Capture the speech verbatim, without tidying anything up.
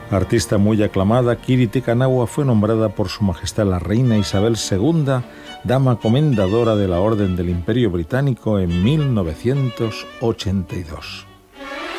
Artista muy aclamada, Kiri Te Kanawa fue nombrada por Su Majestad la Reina Isabel segunda Dama Comendadora de la Orden del Imperio Británico en mil novecientos ochenta y dos.